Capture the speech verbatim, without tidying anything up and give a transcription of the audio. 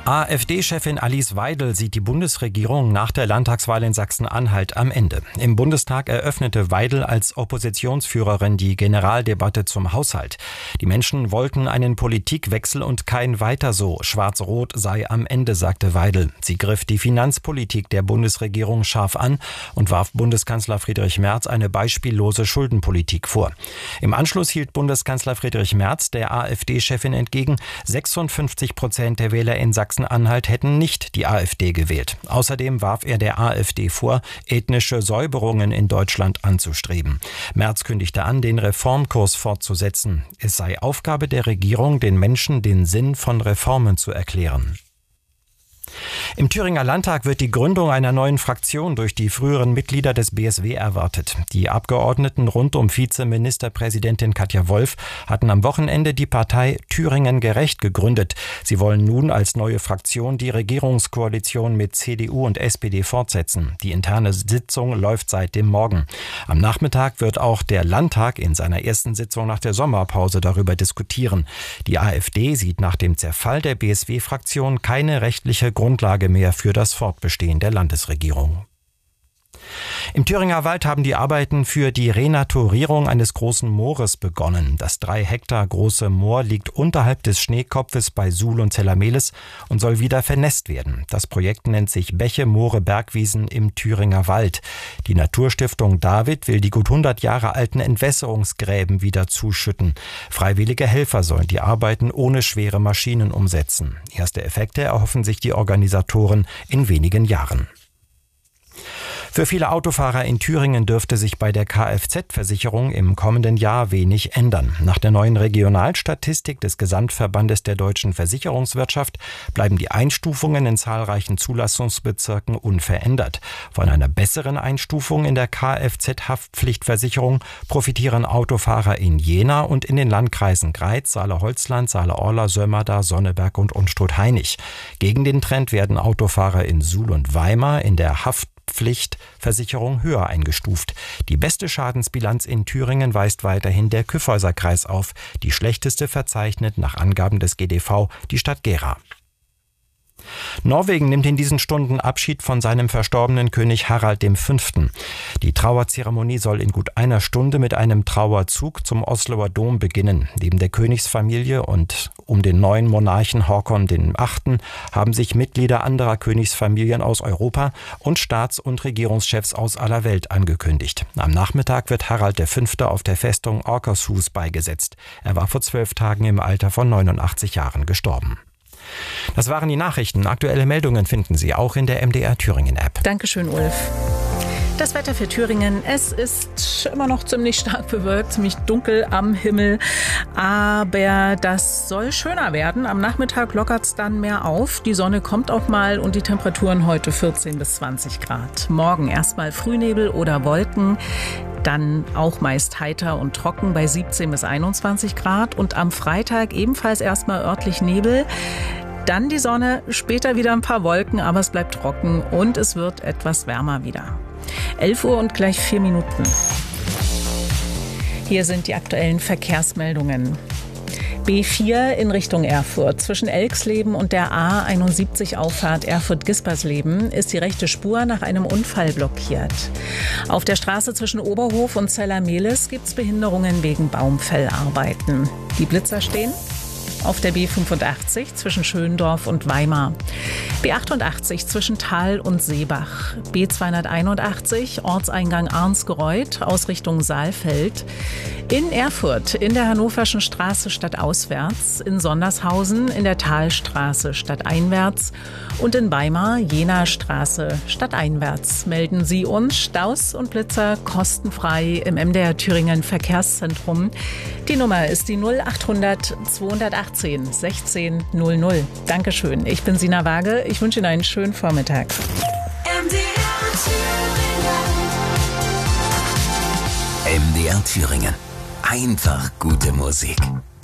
AfD-Chefin Alice Weidel sieht die Bundesregierung nach der Landtagswahl in Sachsen-Anhalt am Ende. Im Bundestag eröffnete Weidel als Oppositionsführerin die Generaldebatte zum Haushalt. Die Menschen wollten einen Politikwechsel und kein Weiter so. Schwarz-Rot sei am Ende, sagte Weidel. Sie griff die Finanzpolitik der Bundesregierung scharf an und warf Bundeskanzler Friedrich Merz eine beispiellose Schuldenpolitik vor. Im Anschluss hielt Bundeskanzler Friedrich Merz der AfD-Chefin entgegen, sechsundfünfzig Prozent der Wähler in Sachsen-Anhalt hätten nicht die AfD gewählt. Außerdem warf er der AfD vor, ethnische Säuberungen in Deutschland anzustreben. Merz kündigte an, den Reformkurs fortzusetzen. Es sei Aufgabe der Regierung, den Menschen den Sinn von Reformen zu erklären. Im Thüringer Landtag wird die Gründung einer neuen Fraktion durch die früheren Mitglieder des B S W erwartet. Die Abgeordneten rund um Vizeministerpräsidentin Katja Wolf hatten am Wochenende die Partei Thüringen gerecht gegründet. Sie wollen nun als neue Fraktion die Regierungskoalition mit C D U und S P D fortsetzen. Die interne Sitzung läuft seit dem Morgen. Am Nachmittag wird auch der Landtag in seiner ersten Sitzung nach der Sommerpause darüber diskutieren. Die AfD sieht nach dem Zerfall der B S W-Fraktion keine rechtliche Grundlage mehr für das Fortbestehen der Landesregierung. Im Thüringer Wald haben die Arbeiten für die Renaturierung eines großen Moores begonnen. Das drei Hektar große Moor liegt unterhalb des Schneekopfes bei Suhl und Zellermehlis und soll wieder vernässt werden. Das Projekt nennt sich Bäche, Moore, Bergwiesen im Thüringer Wald. Die Naturstiftung David will die gut hundert Jahre alten Entwässerungsgräben wieder zuschütten. Freiwillige Helfer sollen die Arbeiten ohne schwere Maschinen umsetzen. Erste Effekte erhoffen sich die Organisatoren in wenigen Jahren. Für viele Autofahrer in Thüringen dürfte sich bei der Kfz-Versicherung im kommenden Jahr wenig ändern. Nach der neuen Regionalstatistik des Gesamtverbandes der deutschen Versicherungswirtschaft bleiben die Einstufungen in zahlreichen Zulassungsbezirken unverändert. Von einer besseren Einstufung in der Kfz-Haftpflichtversicherung profitieren Autofahrer in Jena und in den Landkreisen Greiz, Saale-Holzland, Saale-Orla, Sömmerda, Sonneberg und Unstrut-Hainich. Gegen den Trend werden Autofahrer in Suhl und Weimar in der Haft Pflichtversicherung höher eingestuft. Die beste Schadensbilanz in Thüringen weist weiterhin der Kyffhäuser-Kreis auf. Die schlechteste verzeichnet nach Angaben des G D V die Stadt Gera. Norwegen nimmt in diesen Stunden Abschied von seinem verstorbenen König Harald der Fünfte. Die Trauerzeremonie soll in gut einer Stunde mit einem Trauerzug zum Osloer Dom beginnen. Neben der Königsfamilie und um den neuen Monarchen Håkon der Achte haben sich Mitglieder anderer Königsfamilien aus Europa und Staats- und Regierungschefs aus aller Welt angekündigt. Am Nachmittag wird Harald der Fünfte auf der Festung Akershus beigesetzt. Er war vor zwölf Tagen im Alter von neunundachtzig Jahren gestorben. Das waren die Nachrichten. Aktuelle Meldungen finden Sie auch in der M D R Thüringen App. Dankeschön, Ulf. Das Wetter für Thüringen, es ist immer noch ziemlich stark bewölkt, ziemlich dunkel am Himmel, aber das soll schöner werden. Am Nachmittag lockert es dann mehr auf, die Sonne kommt auch mal und die Temperaturen heute vierzehn bis zwanzig Grad. Morgen erstmal Frühnebel oder Wolken, dann auch meist heiter und trocken bei siebzehn bis einundzwanzig Grad und am Freitag ebenfalls erstmal örtlich Nebel. Dann die Sonne, später wieder ein paar Wolken, aber es bleibt trocken und es wird etwas wärmer wieder. elf Uhr und gleich vier Minuten. Hier sind die aktuellen Verkehrsmeldungen. B vier in Richtung Erfurt. Zwischen Elxleben und der A einundsiebzig Auffahrt Erfurt-Gispersleben ist die rechte Spur nach einem Unfall blockiert. Auf der Straße zwischen Oberhof und Zellermehlis gibt es Behinderungen wegen Baumfellarbeiten. Die Blitzer stehen auf der B fünfundachtzig zwischen Schöndorf und Weimar, B achtundachtzig zwischen Thal und Seebach, B zweihunderteinundachtzig Ortseingang Arnsgereuth aus Richtung Saalfeld, in Erfurt in der Hannoverschen Straße stadtauswärts, in Sondershausen in der Talstraße stadteinwärts und in Weimar Jenaer Straße stadteinwärts. Melden Sie uns Staus und Blitzer kostenfrei im M D R Thüringen Verkehrszentrum. Die Nummer ist die null achthundert zweihundertachtzehn sechzehn null null. Dankeschön. Ich bin Sina Waage. Ich wünsche Ihnen einen schönen Vormittag. M D R Thüringen. M D R Thüringen. Einfach gute Musik.